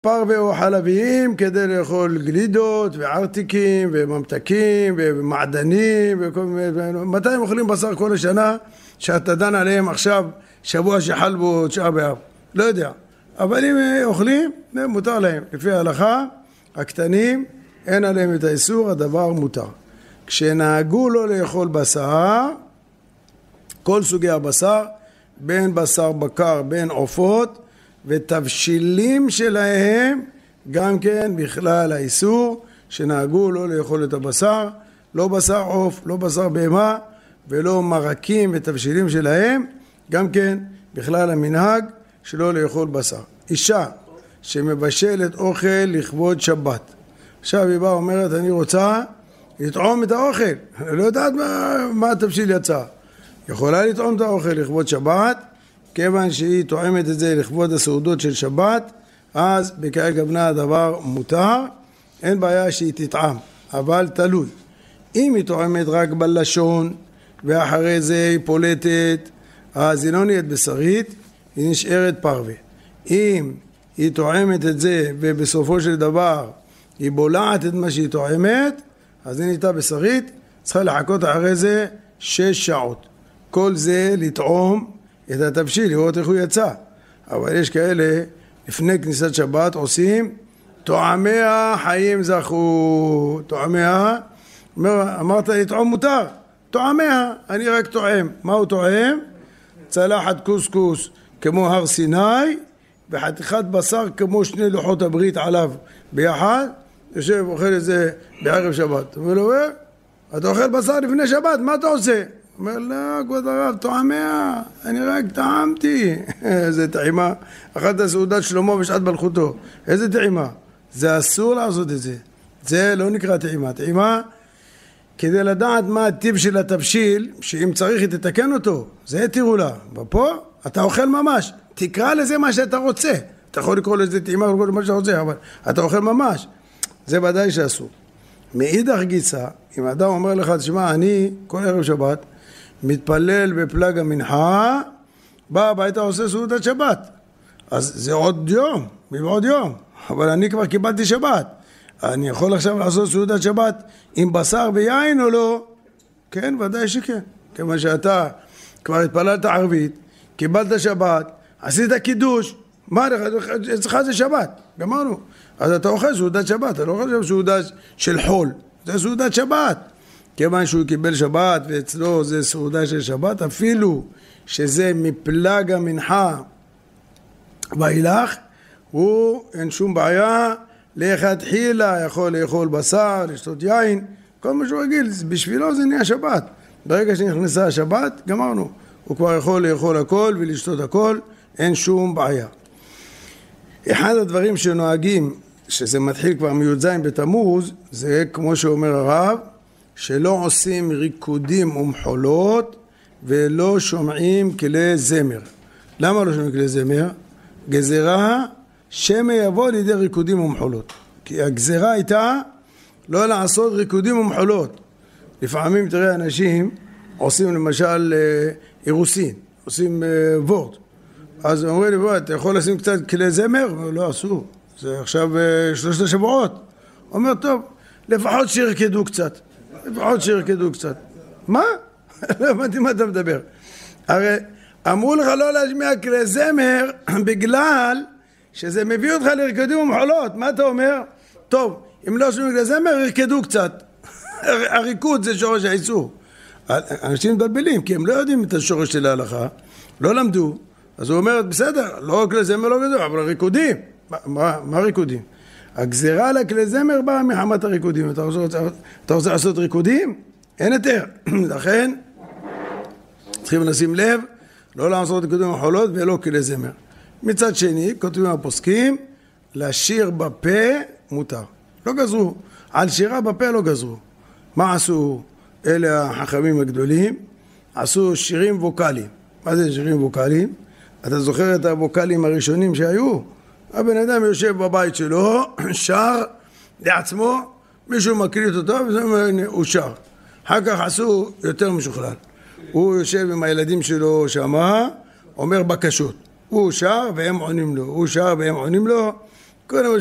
פרווה או חלביים כדי לאכול גלידות וערתיקים וממתקים ומעדנים וכל מיני. מתי הם אוכלים בשר כל השנה שאתה דן עליהם עכשיו שבוע שחל בו תשעה באב? לא יודע. אבל אם אוכלים, מותר להם. לפי ההלכה, הקטנים, אין עליהם את האיסור, הדבר מותר. כשנהגו לא לאכול בשר, כל סוגי הבשר, בין בשר בקר, בין עופות, ותבשילים שלהם, גם כן בכלל האיסור, שנהגו לא לאכול את הבשר, לא בשר עוף, לא בשר בהמה, ולא מרקים ותבשילים שלהם, גם כן בכלל המנהג שלא לאכול בשר. אישה שמבשלת אוכל לכבוד שבת, עכשיו היא באה אומרת אני רוצה לטעום את האוכל, אני לא יודעת מה התבשיל יצא, יכולה לטעום את האוכל לכבוד שבת, כיוון שהיא טועמת את זה לכבוד הסעודות של שבת, אז בכאלה בנה הדבר מותר, אין בעיה שהיא תטעם, אבל תלוי. אם היא טועמת רק בלשון ואחרי זה היא פולטת, אז היא לא נהיית בשרית, היא נשארת פרווה. אם היא טועמת את זה ובסופו של דבר היא בולעת את מה שהיא טועמת, אז היא נהייתה בשרית, צריכה לחכות אחרי זה 6 שעות. כל זה לטעום את התבשיל, לראות איך הוא יצא. אבל יש כאלה, לפני כניסת שבת עושים, טועמיה חיים זכו. טועמיה, אמרת לטעום מותר, טועמיה, אני רק טועם. מה הוא טועם? צלחת קוסקוס כמו הר סיני, וחתיכת בשר כמו 2 לוחות הברית עליו ביחד, יושב אוכל את זה בערב שבת. אומר לו, אתה אוכל בשר לפני שבת, מה אתה עושה? אומר לה, כבוד הרב, טועמיה, אני רק טעמתי. איזה טעימה, אחת הסעודת שלמה בשעת מלכותו. איזה טעימה? זה אסור לעשות את זה. זה לא נקרא טעימה. טעימה, כדי לדעת מה הטיב של התבשיל, שאם צריך תתקן אותו, זה תראו לה. ופה, אתה אוכל ממש. תקרא לזה מה שאתה רוצה. אתה יכול לקרוא לזה טעימה, לקרוא לזה מה שאתה רוצה, אבל אתה אוכל ממש. זה ודאי שאסור. מאידך גיסא, אם אדם אומר לך, תשמע, אני כל ערב שבת, מתפלל בפלג המנחה, בא הביתה עושה סעודת שבת. אז זה עוד יום, מבעוד יום. אבל אני כבר קיבלתי שבת. אני יכול עכשיו לעשות סעודת שבת עם בשר ויין או לא? כן, ודאי שכן. כיוון שאתה כבר התפללת ערבית, קיבלת שבת, עשית קידוש, מה אצלך זה שבת, גמרנו. אז אתה אוכל סעודת שבת, אתה לא אוכל סעודת של חול, זה סעודת שבת. כיוון שהוא קיבל שבת ואצלו זה סעודה של שבת, אפילו שזה מפלג המנחה ואילך, הוא אין שום בעיה, לכתחילה יכול לאכול בשר, לשתות יין, כל מה שהוא רגיל, בשבילו זה נהיה שבת. ברגע שנכנסה השבת, גמרנו. הוא כבר יכול לאכול הכל ולשתות הכל, אין שום בעיה. אחד הדברים שנוהגים, שזה מתחיל כבר מי"ז בתמוז, זה כמו שאומר הרב, שלא עושים ריקודים ומחולות ולא שומעים כלי זמר. למה לא שומעים כלי זמר? גזרה שמא יבוא לידי ריקודים ומחולות. כי הגזרה הייתה לא לעשות ריקודים ומחולות. לפעמים תראה אנשים עושים למשל אירוסין, עושים וורט. אז אומרים לי, בוא, אתה יכול לשים קצת כלי זמר? לא, אסור. זה עכשיו 3 שבועות. אומר, טוב, לפחות שירקדו קצת. לפחות שירקדו קצת. מה? לא הבנתי מה אתה מדבר. הרי אמרו לך לא להשמיע כלי זמר בגלל שזה מביא אותך לרקודים ומחולות. מה אתה אומר? טוב, אם לא שומעים כלי זמר, ירקדו קצת. הריקוד זה שורש האיסור. אנשים מתבלבלים, כי הם לא יודעים את השורש של ההלכה, לא למדו. אז הוא אומר, בסדר, לא כלי זמר לא גדול, אבל ריקודים. מה ריקודים? הגזירה לכלי זמר באה מחמת הריקודים. אתה רוצה לעשות ריקודים? אין יותר. לכן, צריכים לשים לב, לא לעשות ריקודים ומחולות ולא כלי זמר. מצד שני, כותבים הפוסקים, לשיר בפה מותר. לא גזרו. על שירה בפה לא גזרו. מה עשו אלה החכמים הגדולים? עשו שירים ווקליים. מה זה שירים ווקליים? אתה זוכר את הווקלים הראשונים שהיו? הבן אדם יושב בבית שלו, שר לעצמו, מישהו מקליט אותו, והוא שר. אחר כך עשו יותר משוכלל. הוא יושב עם הילדים שלו שמה, אומר בקשות. הוא שר והם עונים לו, הוא שר והם עונים לו. כל